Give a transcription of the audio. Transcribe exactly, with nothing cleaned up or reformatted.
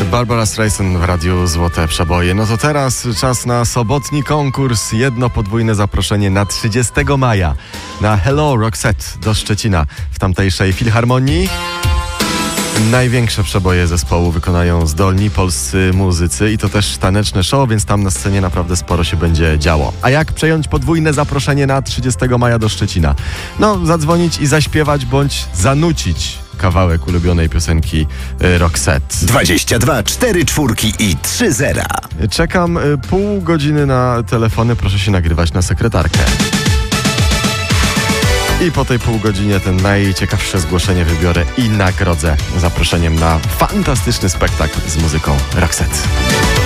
Barbara Streisand w Radiu Złote Przeboje. No to teraz czas na sobotni konkurs. Jedno podwójne zaproszenie na trzydziestego maja na Hello Roxette do Szczecina w tamtejszej Filharmonii. Największe przeboje zespołu wykonają zdolni polscy muzycy i to też taneczne show, więc tam na scenie naprawdę sporo się będzie działo. A jak przejąć podwójne zaproszenie na trzydziestego maja do Szczecina? No, zadzwonić i zaśpiewać bądź zanucić kawałek ulubionej piosenki y, Roxette. dwadzieścia dwa, cztery czwórki i trzy zera. Czekam y, pół godziny na telefony, proszę się nagrywać na sekretarkę. I po tej pół godzinie ten najciekawsze zgłoszenie wybiorę i nagrodzę zaproszeniem na fantastyczny spektakl z muzyką Roxette.